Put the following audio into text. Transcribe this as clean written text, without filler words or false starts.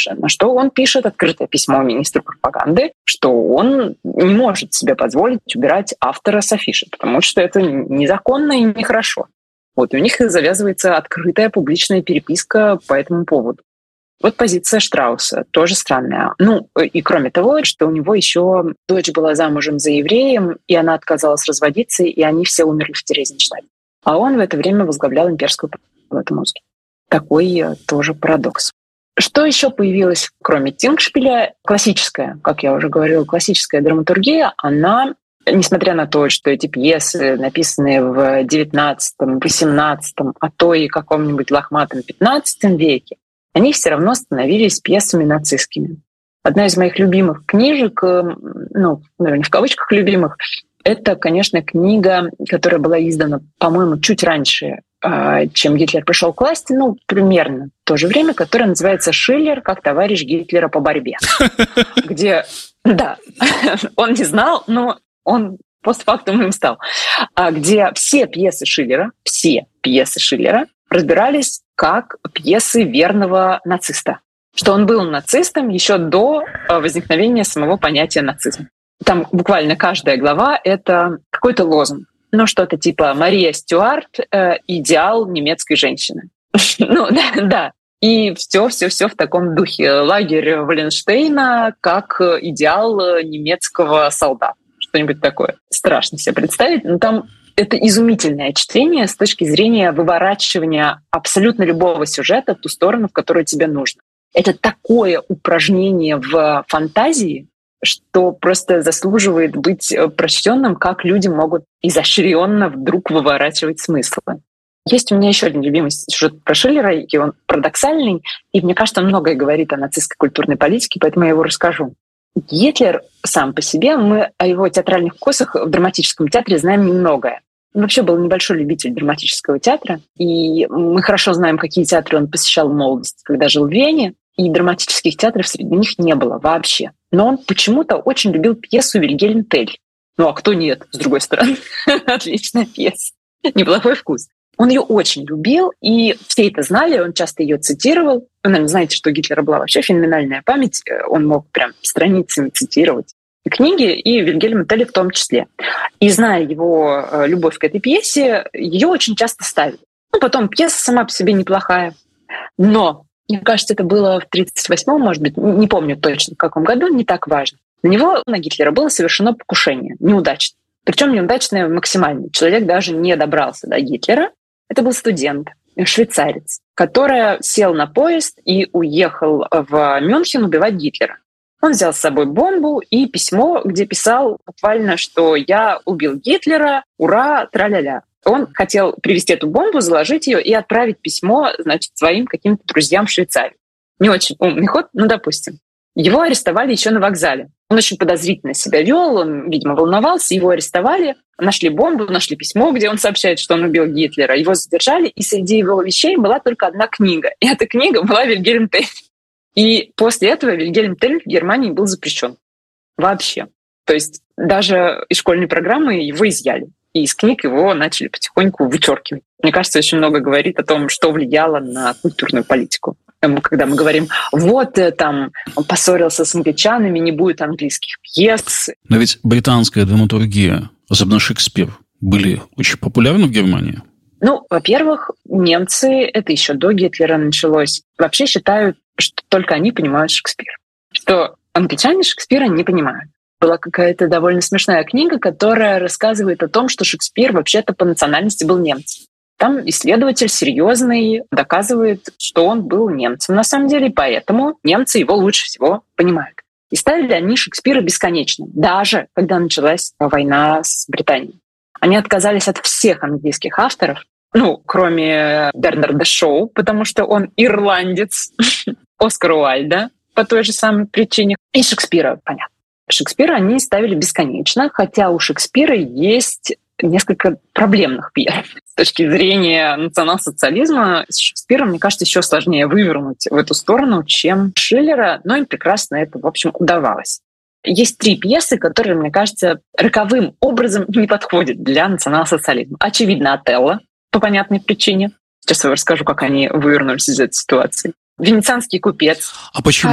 афише. На что он пишет открытое письмо министру пропаганды, что он не может себе позволить убирать автора с афиши, потому что это незаконно и нехорошо. Вот, и у них завязывается открытая публичная переписка по этому поводу. Вот позиция Штрауса тоже странная. Ну, и кроме того, что у него еще дочь была замужем за евреем, и она отказалась разводиться, и они все умерли в Терезинштадте. А он в это время возглавлял имперскую пропаганду в этом мозге. Такой тоже парадокс. Что еще появилось, кроме Тингшпиля? Классическая, как я уже говорила, классическая драматургия, она, несмотря на то, что эти пьесы написаны в XIX, XVIII, а то и каком-нибудь лохматом XV веке, они все равно становились пьесами нацистскими. Одна из моих любимых книжек, ну, наверное, в кавычках любимых, это, конечно, книга, которая была издана, по-моему, чуть раньше, чем Гитлер пришел к власти, ну, примерно в то же время, которая называется «Шиллер как товарищ Гитлера по борьбе», где, да, он не знал, но он постфактум им стал, где все пьесы Шиллера разбирались как пьесы верного нациста, что он был нацистом еще до возникновения самого понятия нацизма. Там буквально каждая глава — это какой-то лозунг. Ну, что-то типа «Мария Стюарт — идеал немецкой женщины». Ну, да. И все в таком духе. Лагерь Валенштейна как идеал немецкого солдата. Что-нибудь такое. Страшно себе представить. Но там это изумительное чтение с точки зрения выворачивания абсолютно любого сюжета в ту сторону, в которую тебе нужно. Это такое упражнение в фантазии, что просто заслуживает быть прочтенным, как люди могут изощренно вдруг выворачивать смыслы. Есть у меня еще один любимый сюжет про Шиллера, и он парадоксальный, и мне кажется, он многое говорит о нацистской культурной политике, поэтому я его расскажу. Гитлер сам по себе, мы о его театральных вкусах в драматическом театре знаем немногое. Он вообще был небольшой любитель драматического театра, и мы хорошо знаем, какие театры он посещал в молодости, когда жил в Вене, и драматических театров среди них не было вообще. Но он почему-то очень любил пьесу «Вильгельм Тель». Ну а кто нет, с другой стороны? Отличная пьеса. Неплохой вкус. Он ее очень любил, и все это знали, он часто ее цитировал. Вы, наверное, знаете, что у Гитлера была вообще феноменальная память, он мог прям страницами цитировать книги, и Вильгельма Телля в том числе. И зная его любовь к этой пьесе, ее очень часто ставили. Ну, потом пьеса сама по себе неплохая. Но, мне кажется, это было в 1938-м, может быть, не помню точно, в каком году, не так важно. На Гитлера было совершено покушение, неудачное. Причем неудачное максимально. Человек даже не добрался до Гитлера. Это был студент, швейцарец, который сел на поезд и уехал в Мюнхен убивать Гитлера. Он взял с собой бомбу и письмо, где писал буквально, что «я убил Гитлера, ура, тра-ля-ля». Он хотел привезти эту бомбу, заложить ее и отправить письмо, значит, своим каким-то друзьям в Швейцарию. Не очень умный ход, но допустим. Его арестовали еще на вокзале. Он очень подозрительно себя вел, он, видимо, волновался, его арестовали, нашли бомбу, нашли письмо, где он сообщает, что он убил Гитлера. Его задержали, и среди его вещей была только одна книга. И эта книга была «Вильгельм Тель». И после этого Вильгельм Тель в Германии был запрещен. Вообще. То есть даже из школьной программы его изъяли. И из книг его начали потихоньку вычеркивать. Мне кажется, очень много говорит о том, что влияло на культурную политику. Когда мы говорим, вот там он поссорился с англичанами, не будет английских пьес. Но ведь британская драматургия, особенно Шекспир, были очень популярны в Германии. Ну, во-первых, немцы, это еще до Гитлера началось, вообще считают, что только они понимают Шекспира. Что англичане Шекспира не понимают. Была какая-то довольно смешная книга, которая рассказывает о том, что Шекспир вообще-то по национальности был немцем. Там исследователь серьезный доказывает, что он был немцем на самом деле, поэтому немцы его лучше всего понимают. И ставили они Шекспира бесконечно, даже когда началась война с Британией. Они отказались от всех английских авторов, ну, кроме Бернарда Шоу, потому что он ирландец, Оскара Уайльда по той же самой причине, и Шекспира, понятно. Шекспира они ставили бесконечно, хотя у Шекспира есть несколько проблемных пьес. С точки зрения национал-социализма с Шекспиром, мне кажется, еще сложнее вывернуть в эту сторону, чем Шиллера, но им прекрасно это, в общем, удавалось. Есть 3 пьесы, которые, мне кажется, роковым образом не подходят для национал-социализма. Очевидно, «Отелло» по понятной причине. Сейчас я расскажу, как они вывернулись из этой ситуации. «Венецианский купец». А почему?